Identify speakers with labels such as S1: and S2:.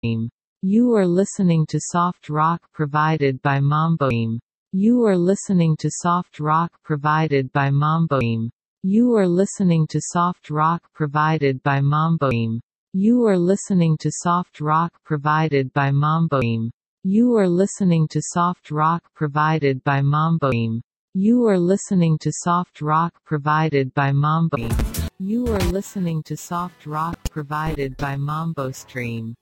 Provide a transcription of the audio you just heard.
S1: You are listening to soft rock provided by Mambo. You are listening to soft rock provided by Mambo. You are listening to soft rock provided by Mambo. You are listening to soft rock provided by Mambo. You are listening to soft rock provided by Mambo. You are listening to soft rock provided by Mambo. You are listening to soft rock provided by Mambo Stream.